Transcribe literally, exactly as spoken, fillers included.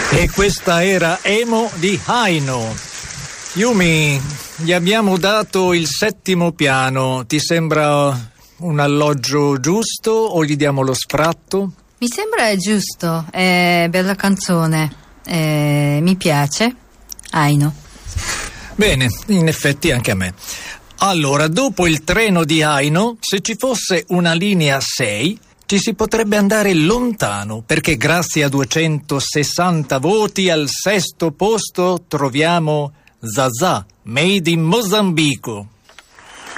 E questa era Emo di Aino. Yumi, gli abbiamo dato il settimo piano. Ti sembra un alloggio giusto o gli diamo lo sfratto? Mi sembra giusto, è bella canzone, eh, mi piace. Aino. Bene, in effetti anche a me. Allora, dopo il treno di Aino, se ci fosse una linea sei, ci si potrebbe andare lontano, perché grazie a duecentosessanta voti al sesto posto troviamo Zazà, Made in Mozambico.